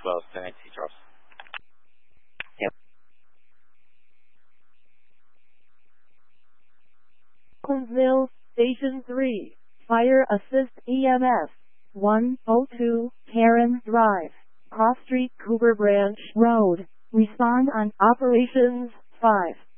well as 1080 Charles. Yep. Collinsville, Station 3, Fire Assist EMS, 102, Karen Drive, Cross Street, Cooper Branch Road. Respond on Operations 5.